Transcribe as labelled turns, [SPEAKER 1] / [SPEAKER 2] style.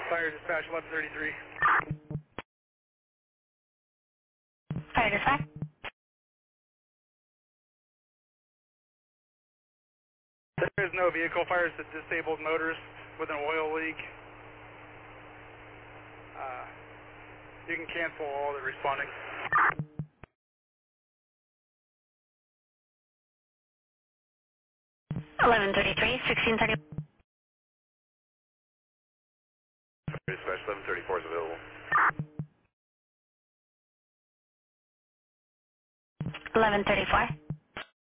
[SPEAKER 1] Fire dispatch 1133.
[SPEAKER 2] Fire dispatch.
[SPEAKER 1] There is no vehicle fires to disabled motors with an oil leak. You can cancel all the responding.
[SPEAKER 2] 1133, 1630.
[SPEAKER 1] Dispatch 1134 is available.
[SPEAKER 2] 1134.